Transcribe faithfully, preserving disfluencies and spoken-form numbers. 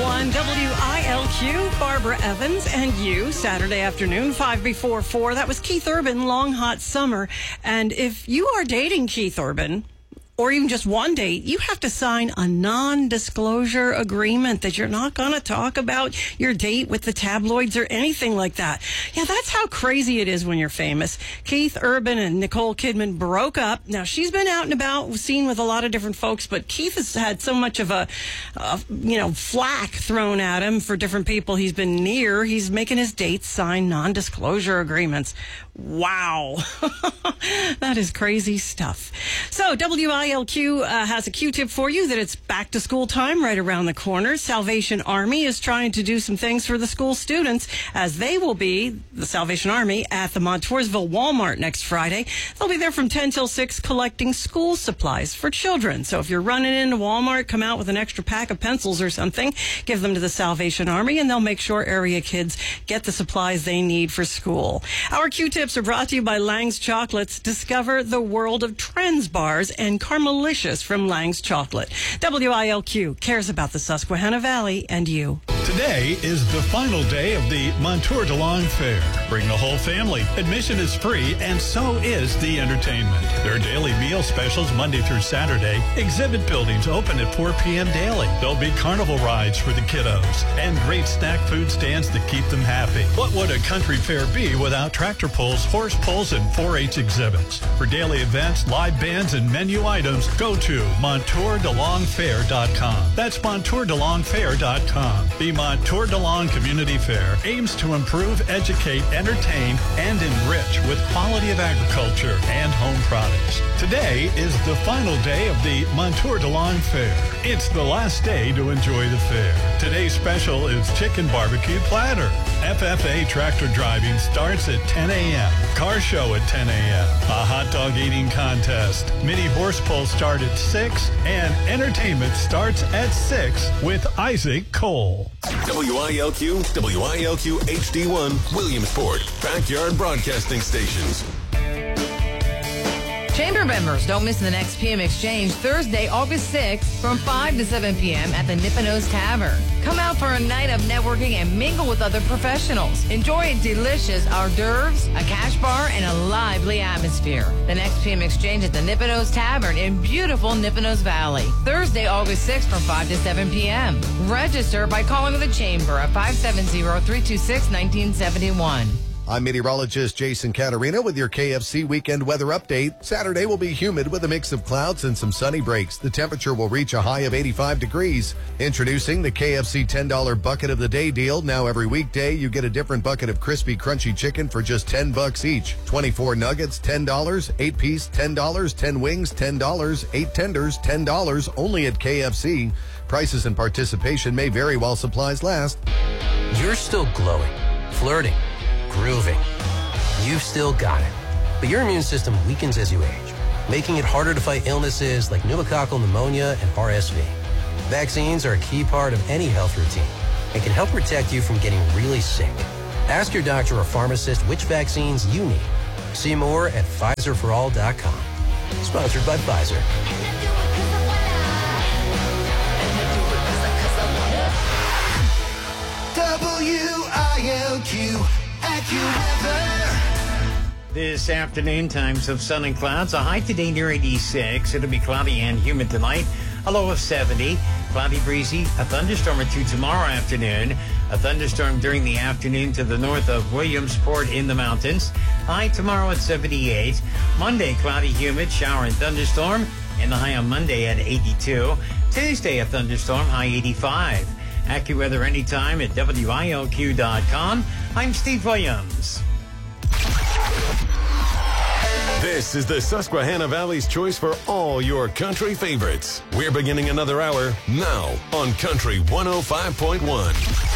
on W I L Q, Barbara Evans and you, Saturday afternoon, five before four. That was Keith Urban, Long Hot Summer. And if you are dating Keith Urban, or even just one date, you have to sign a non-disclosure agreement that you're not going to talk about your date with the tabloids or anything like that. Yeah, that's how crazy it is when you're famous. Keith Urban and Nicole Kidman broke up. Now, she's been out and about, seen with a lot of different folks, but Keith has had so much of a, a you know, flack thrown at him for different people he's been near. He's making his dates sign non-disclosure agreements. Wow. That is crazy stuff. So, W I L Q uh, has a Q-tip for you that it's back to school time right around the corner. Salvation Army is trying to do some things for the school students, as they will be, the Salvation Army, at the Montoursville Walmart next Friday. They'll be there from ten till six collecting school supplies for children. So if you're running into Walmart, come out with an extra pack of pencils or something, give them to the Salvation Army, and they'll make sure area kids get the supplies they need for school. Our Q-tips are brought to you by Lang's Chocolates. Discover the world of trends bars and Carmelicious from Lang's Chocolate. W I L Q cares about the Susquehanna Valley and you. Today is the final day of the Montour DeLong Fair. Bring the whole family. Admission is free, and so is the entertainment. There are daily meal specials Monday through Saturday. Exhibit buildings open at four p.m. daily. There'll be carnival rides for the kiddos and great snack food stands to keep them happy. What would a country fair be without tractor pulls, horse pulls, and four H exhibits? For daily events, live bands, and menu items, go to Montour De Long Fair dot com. That's Montour De Long Fair dot com. The Montour DeLong Community Fair aims to improve, educate, entertain, and enrich with quality of agriculture and home products. Today is the final day of the Montour DeLong Fair. It's the last day to enjoy the fair. Today's special is chicken barbecue platter. F F A tractor driving starts at ten a.m. Car show at ten a.m. A hot dog eating contest. Mini horse pulls start at six, and entertainment starts at six with Isaac Cole. W I L Q, W I L Q H D one, Williamsport, backyard broadcasting stations. Chamber members, don't miss the next P M Exchange Thursday, August sixth from five to seven p.m. at the Nipponos Tavern. Come out for a night of networking and mingle with other professionals. Enjoy delicious hors d'oeuvres, a cash bar, and a lively atmosphere. The next P M Exchange at the Nipponos Tavern in beautiful Nipponos Valley. Thursday, August sixth from five to seven p.m. Register by calling the Chamber at five seven zero, three two six, one nine seven one. I'm meteorologist Jason Caterina with your K F C weekend weather update. Saturday will be humid with a mix of clouds and some sunny breaks. The temperature will reach a high of eighty-five degrees. Introducing the K F C ten dollar bucket of the day deal. Now every weekday you get a different bucket of crispy, crunchy chicken for just ten bucks each. twenty-four nuggets, ten dollars. eight piece, ten dollars. ten wings, ten dollars. eight tenders, ten dollars. Only at K F C. Prices and participation may vary while supplies last. You're still glowing, flirting, grooving. You've still got it. But your immune system weakens as you age, making it harder to fight illnesses like pneumococcal pneumonia and R S V. Vaccines are a key part of any health routine and can help protect you from getting really sick. Ask your doctor or pharmacist which vaccines you need. See more at Pfizer for all dot com. Sponsored by Pfizer. W I L Q AccuWeather. This afternoon, times of sun and clouds. A high today near eighty-six. It'll be cloudy and humid tonight. A low of seventy. Cloudy, breezy. A thunderstorm or two tomorrow afternoon. A thunderstorm during the afternoon to the north of Williamsport in the mountains. High tomorrow at seventy-eight. Monday, cloudy, humid, shower and thunderstorm. And the high on Monday at eighty-two. Tuesday, a thunderstorm, high eighty-five. AccuWeather anytime at W I L Q dot com. I'm Steve Williams. This is the Susquehanna Valley's choice for all your country favorites. We're beginning another hour now on Country one oh five point one.